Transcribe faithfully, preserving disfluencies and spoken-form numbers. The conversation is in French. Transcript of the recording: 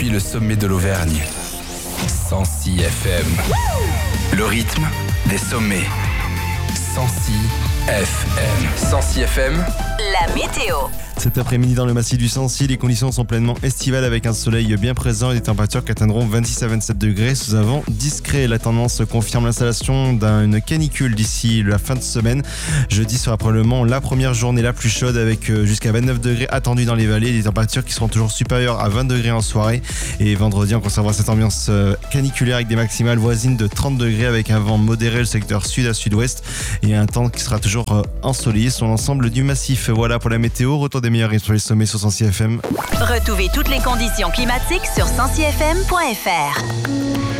depuis le sommet de l'Auvergne. cent six F M. Le rythme des sommets. cent six F M. cent six F M. La météo. Cet après-midi dans le massif du Sancy, les conditions sont pleinement estivales avec un soleil bien présent et des températures qui atteindront vingt-six à vingt-sept degrés sous un vent discret. La tendance confirme l'installation d'une canicule d'ici la fin de semaine. Jeudi sera probablement la première journée la plus chaude avec jusqu'à vingt-neuf degrés attendus dans les vallées, des températures qui seront toujours supérieures à vingt degrés en soirée. Et vendredi, on conservera cette ambiance caniculaire avec des maximales voisines de trente degrés avec un vent modéré le secteur sud à sud-ouest et un temps qui sera toujours ensoleillé sur l'ensemble du massif. Voilà pour la météo. Retour des meilleurs sur les sommets sur cent six F M. Retrouvez toutes les conditions climatiques sur cent six F M point F R.